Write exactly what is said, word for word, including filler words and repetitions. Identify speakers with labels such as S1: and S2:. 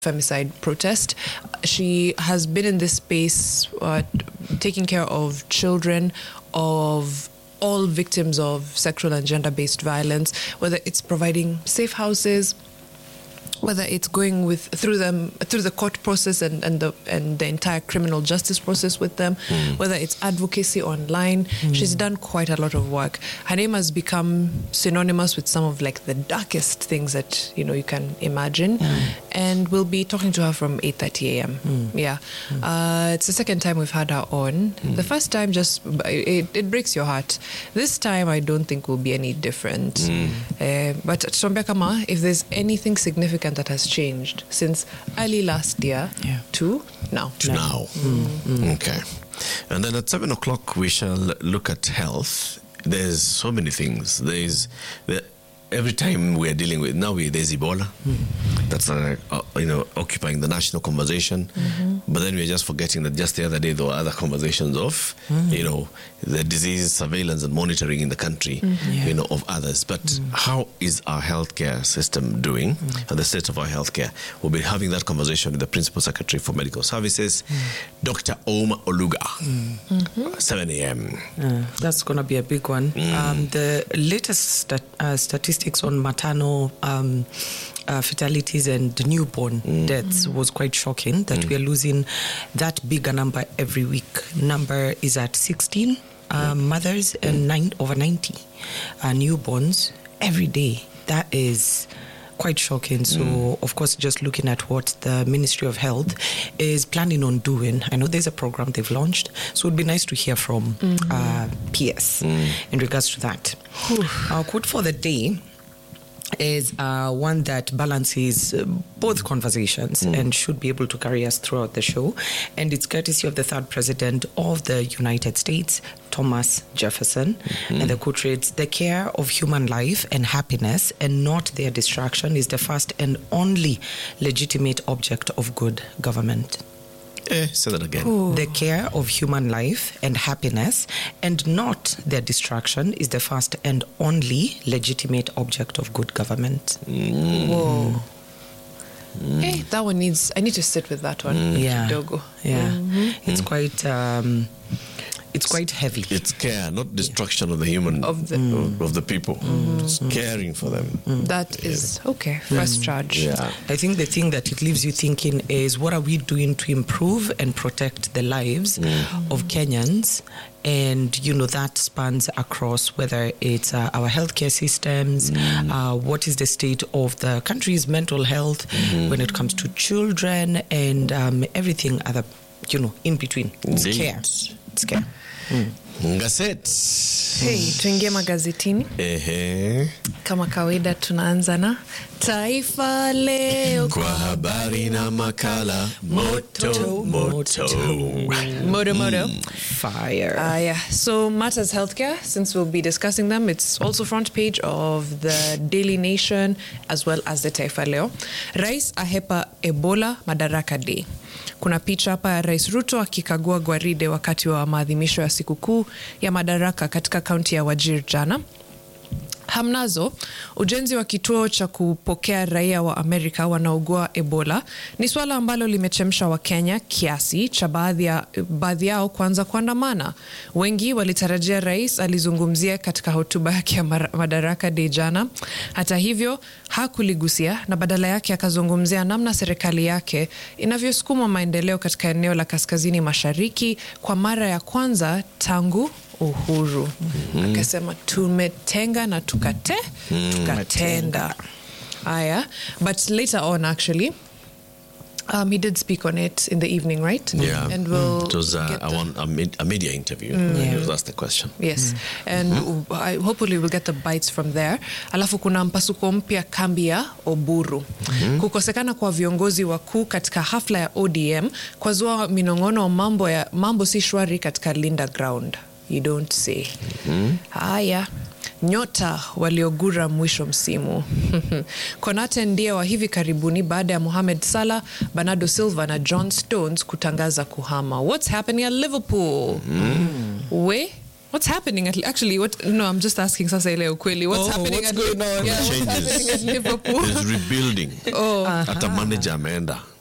S1: femicide protest. She has been in this space uh, taking care of children, of all victims of sexual and gender-based violence, whether it's providing safe houses, whether it's going with through them through the court process and, and the and the entire criminal justice process with them, mm. whether it's advocacy online. Mm. She's done quite a lot of work. Her name has become synonymous with some of like the darkest things that you know you can imagine. Mm. And we'll be talking to her from eight thirty a.m. Mm. Yeah. Mm. Uh, it's the second time we've had her on. Mm. The first time just it, it breaks your heart. This time I don't think will be any different. Mm. Uh, but Tombea Kama, if there's anything significant that has changed since early last year yeah. to now.
S2: To now. Mm. Mm. Okay. And then at seven o'clock, we shall look at health. There's so many things. There's the, every time we're dealing with, now we, there's Ebola. Mm. That's, uh, uh, you know, occupying the national conversation. Mm-hmm. But then we're just forgetting that just the other day, there were other conversations of, mm. you know, the disease surveillance and monitoring in the country, mm-hmm. yeah. you know, of others. But mm. how is our healthcare system doing mm. and the state of our healthcare? We'll be having that conversation with the Principal Secretary for Medical Services, mm. Doctor Oma Oluga, mm. mm-hmm. seven a.m.
S3: Uh, that's going to be a big one. Mm. Um, the latest stat, uh, statistics on maternal um, uh, fatalities and newborn mm. deaths mm. was quite shocking, that mm. we are losing that bigger number every week. Number is at sixteen. Uh, mothers and nine over ninety uh, newborns every day. That is quite shocking. So, mm. of course, just looking at what the Ministry of Health is planning on doing. I know there's a program they've launched, so it would be nice to hear from mm-hmm. uh, P S mm. in regards to that. Our quote for the day is uh, one that balances uh, both conversations mm. and should be able to carry us throughout the show. And it's courtesy of the third president of the United States, Thomas Jefferson. Mm-hmm. And the quote reads, "The care of human life and happiness and not their destruction is the first and only legitimate object of good government."
S2: Eh, say that again.
S3: Ooh. The care of human life and happiness and not their destruction is the first and only legitimate object of good government.
S1: Mm. Whoa. Mm. Hey, that one needs, I need to sit with that one.
S3: Mm. Yeah.
S1: Dogo.
S3: Yeah. Mm-hmm. It's mm. quite... Um, It's quite heavy.
S2: It's care, not destruction yeah. of the human,
S1: of the,
S2: mm. of the people. Mm. It's caring for them.
S1: Mm. That yeah. is, okay, first mm. charge.
S3: Yeah. I think the thing that it leaves you thinking is, what are we doing to improve and protect the lives mm. of Kenyans? And, you know, that spans across whether it's uh, our healthcare systems, mm. uh, what is the state of the country's mental health mm-hmm. when it comes to children and um, everything other, you know, in between. It's
S2: Indeed.
S3: care. It's care. Mm.
S2: Gazette.
S1: Hey, tuingie magazetini.
S2: Ehe.
S1: Kama kawaida tunaanza na Taifa Leo
S2: kwa habari na makala moto moto.
S1: Moto moto.
S3: Mm. Fire.
S1: Uh, yeah. So matters healthcare, since we'll be discussing them, it's also front page of the Daily Nation as well as the Taifa Leo. Rais ahepa Ebola Madaraka Day. Kuna picha hapa ya Rais Ruto akikagua gwaride wakati wa maadhimisho ya sikukuu ya Madaraka katika kaunti ya Wajir jana. Hamnazo, ujenzi wa kituo cha kupokea raia wa Amerika wanaougua Ebola ni swala ambalo limechemsha wa Kenya kiasi cha baadhi ya baadhi yao kuanza kuandamana. Wengi walitarajia rais alizungumzia katika hotuba yake ya Madaraka Day jana. Hata hivyo hakuligusia na badala yake akazungumzia namna serikali yake inavyosukuma maendeleo katika eneo la kaskazini mashariki kwa mara ya kwanza tangu uhuru. Mm-hmm. Akasema tumetenga na tukate mm, tukatenda. Aya, but later on actually um, he did speak on it in the evening, right?
S2: Yeah.
S1: And we'll
S2: mm. It was uh, I want a, med- a media interview.
S1: Mm.
S2: Yeah.
S1: Yeah.
S2: He was asked the question.
S1: Yes. Mm. And mm-hmm. I, hopefully we'll get the bites from there. Alafu kuna mpasuko mpya kambi ya Oburu. Mm-hmm. Kukosekana kwa viongozi wakuu katika hafla ya O D M kwa zua minongono mambo ya mambo si shwari katika Linda Ground. You don't say. Mm-hmm. Haya, nyota waliogura mwisho msimu. Konate ndiye wa hivi karibuni baada ya Mohamed Salah, Bernardo Silva na John Stones kutangaza kuhama. What's happening at Liverpool? Mm-hmm. We What's happening at actually? What? No, I'm just asking. Sasa ile ukweli. What's
S3: Oh,
S1: happening
S3: what's
S1: at
S3: going on?
S1: Yeah, what's
S2: Changes.
S1: happening at Liverpool?
S2: There's rebuilding.
S1: Oh,
S2: Hata manager ameenda.